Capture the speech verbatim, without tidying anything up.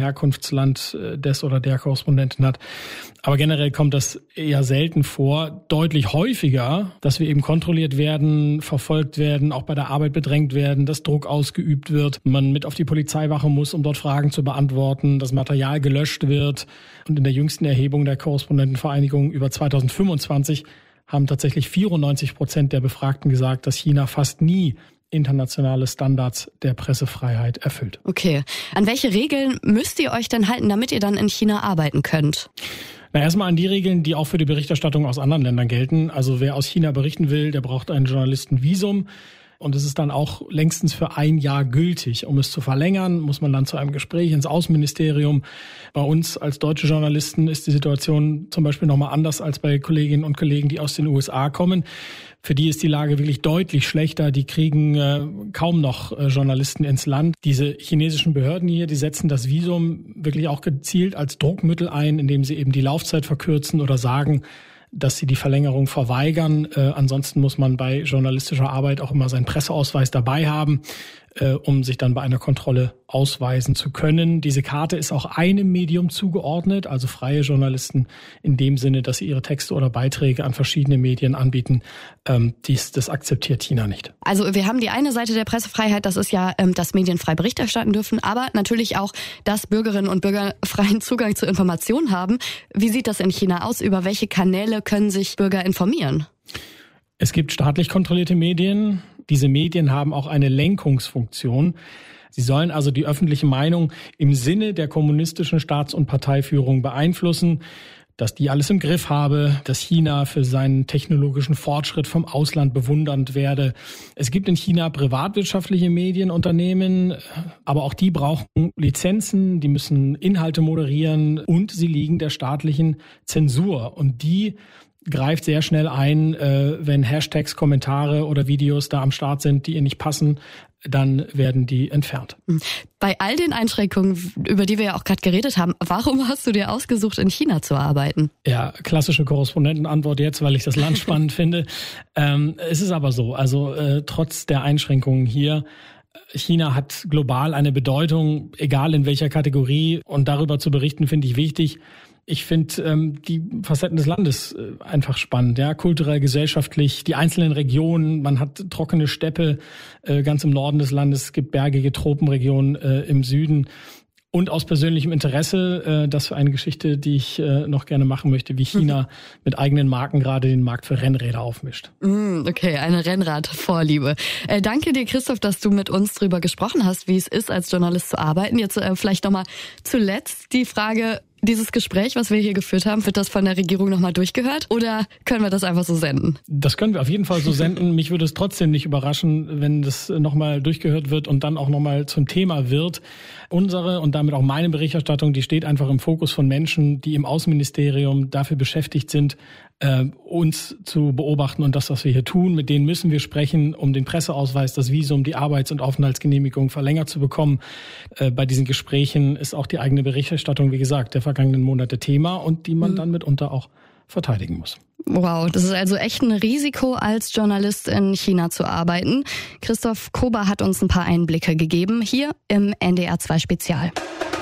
Herkunftsland des oder der Korrespondentin hat. Aber generell kommt das eher selten vor. Deutlich häufiger, dass wir eben kontrolliert werden, verfolgt werden, auch bei der Arbeit bedrängt werden, dass Druck ausgeübt wird, man mit auf die Polizeiwache muss, um dort Fragen zu beantworten, dass Material gelöscht wird. Und in der jüngsten Erhebung der Korrespondentenvereinigung über zweitausendfünfundzwanzig haben tatsächlich vierundneunzig Prozent der Befragten gesagt, dass China fast nie internationale Standards der Pressefreiheit erfüllt. Okay. An welche Regeln müsst ihr euch denn halten, damit ihr dann in China arbeiten könnt? Na, erstmal an die Regeln, die auch für die Berichterstattung aus anderen Ländern gelten. Also wer aus China berichten will, der braucht ein Journalistenvisum. Und es ist dann auch längstens für ein Jahr gültig. Um es zu verlängern, muss man dann zu einem Gespräch ins Außenministerium. Bei uns als deutsche Journalisten ist die Situation zum Beispiel nochmal anders als bei Kolleginnen und Kollegen, die aus den U S A kommen. Für die ist die Lage wirklich deutlich schlechter. Die kriegen äh, kaum noch äh, Journalisten ins Land. Diese chinesischen Behörden hier, die setzen das Visum wirklich auch gezielt als Druckmittel ein, indem sie eben die Laufzeit verkürzen oder sagen, dass sie die Verlängerung verweigern. Äh, ansonsten muss man bei journalistischer Arbeit auch immer seinen Presseausweis dabei haben, äh, um sich dann bei einer Kontrolle ausweisen zu können. Diese Karte ist auch einem Medium zugeordnet, also freie Journalisten in dem Sinne, dass sie ihre Texte oder Beiträge an verschiedene Medien anbieten. Ähm, dies, das akzeptiert China nicht. Also wir haben die eine Seite der Pressefreiheit, das ist ja, ähm, dass Medien frei Bericht erstatten dürfen, aber natürlich auch, dass Bürgerinnen und Bürger freien Zugang zu Informationen haben. Wie sieht das in China aus? Über welche Kanäle können sich Bürger informieren? Es gibt staatlich kontrollierte Medien. Diese Medien haben auch eine Lenkungsfunktion. Sie sollen also die öffentliche Meinung im Sinne der kommunistischen Staats- und Parteiführung beeinflussen, dass die alles im Griff habe, dass China für seinen technologischen Fortschritt vom Ausland bewundernd werde. Es gibt in China privatwirtschaftliche Medienunternehmen, aber auch die brauchen Lizenzen, die müssen Inhalte moderieren und sie liegen der staatlichen Zensur. Und die greift sehr schnell ein, wenn Hashtags, Kommentare oder Videos da am Start sind, die ihr nicht passen, dann werden die entfernt. Bei all den Einschränkungen, über die wir ja auch gerade geredet haben, warum hast du dir ausgesucht, in China zu arbeiten? Ja, klassische Korrespondentenantwort jetzt, weil ich das Land spannend finde. Ähm, es ist aber so, also äh, trotz der Einschränkungen hier, China hat global eine Bedeutung, egal in welcher Kategorie, und darüber zu berichten, finde ich wichtig. Ich finde ähm, die Facetten des Landes äh, einfach spannend, ja, kulturell, gesellschaftlich, die einzelnen Regionen. Man hat trockene Steppe äh, ganz im Norden des Landes, es gibt bergige Tropenregionen äh, im Süden. Und aus persönlichem Interesse, äh, das für eine Geschichte, die ich äh, noch gerne machen möchte, wie China mhm. mit eigenen Marken gerade den Markt für Rennräder aufmischt. Mm, okay, eine Rennradvorliebe. Äh, danke dir, Christoph, dass du mit uns drüber gesprochen hast, wie es ist, als Journalist zu arbeiten. Jetzt äh, vielleicht nochmal zuletzt die Frage: Dieses Gespräch, was wir hier geführt haben, wird das von der Regierung nochmal durchgehört oder können wir das einfach so senden? Das können wir auf jeden Fall so senden. Mich würde es trotzdem nicht überraschen, wenn das nochmal durchgehört wird und dann auch nochmal zum Thema wird. Unsere und damit auch meine Berichterstattung, die steht einfach im Fokus von Menschen, die im Außenministerium dafür beschäftigt sind, äh, uns zu beobachten und das, was wir hier tun. Mit denen müssen wir sprechen, um den Presseausweis, das Visum, die Arbeits- und Aufenthaltsgenehmigung verlängert zu bekommen. Äh, bei diesen Gesprächen ist auch die eigene Berichterstattung, wie gesagt, der vergangenen Monate Thema und die man dann mitunter auch verteidigen muss. Wow, das ist also echt ein Risiko, als Journalist in China zu arbeiten. Christoph Kober hat uns ein paar Einblicke gegeben, hier im N D R zwei Spezial.